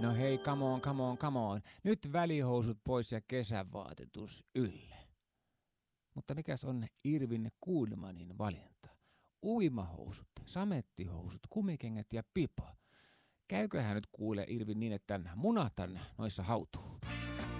No hei, come on. Nyt välihousut pois ja kesävaatetus ylle. Mutta mikäs on Irvin Kuhlmanin valinta? Uimahousut, samettihousut, kumikengät ja pipo. Käyköhän nyt kuule Irvin niin, että munatan noissa hautuu?